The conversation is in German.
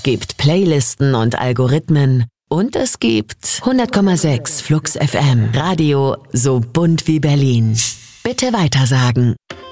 gibt Playlisten und Algorithmen. Und es gibt 100,6 Flux FM. Radio so bunt wie Berlin. Bitte weitersagen.